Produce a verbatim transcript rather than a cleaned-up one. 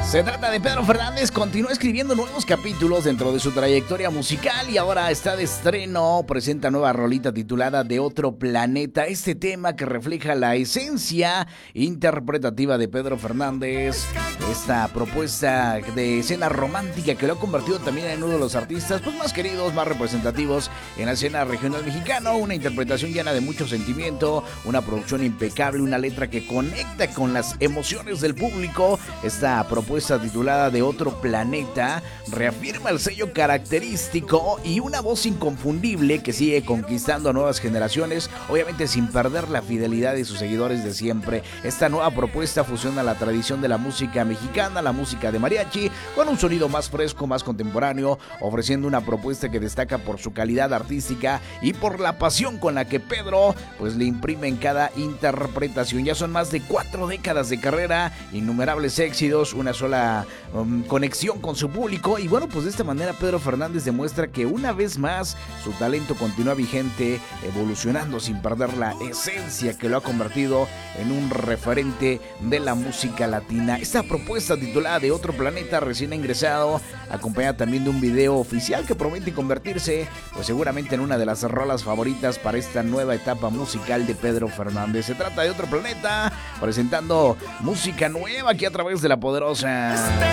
Se trata de Pedro Fernández, continúa escribiendo nuevos capítulos dentro de su trayectoria musical y ahora está de estreno, presenta nueva rolita titulada De Otro Planeta, este tema que refleja la esencia interpretativa de Pedro Fernández, esta propuesta de escena romántica que lo ha convertido también en uno de los artistas pues, más queridos, más representativos en la escena regional mexicana, una interpretación llena de mucho sentimiento, una producción impecable, una letra que conecta con las emociones del público. Esta propuesta titulada De Otro Planeta reafirma el sello característico y una voz inconfundible que sigue conquistando a nuevas generaciones, obviamente sin perder la fidelidad de sus seguidores de siempre. Esta nueva propuesta fusiona la tradición de la música mexicana, la música de mariachi, con un sonido más fresco, más contemporáneo, ofreciendo una propuesta que destaca por su calidad artística y por la pasión con la que Pedro pues le imprime en cada interpretación. Ya son más de cuatro décadas de carrera, innumerables éxitos, una sola um, conexión con su público y bueno, pues de esta manera Pedro Fernández demuestra que una vez más su talento continúa vigente, evolucionando sin perder la esencia que lo ha convertido en un referente de la música latina. Esta propuesta titulada De Otro Planeta recién ha ingresado, acompañada también de un video oficial que promete convertirse pues seguramente en una de las rolas favoritas para esta nueva etapa musical de Pedro Fernández. Se trata de Otro Planeta, presentando música nueva aquí a través de La Poderosa.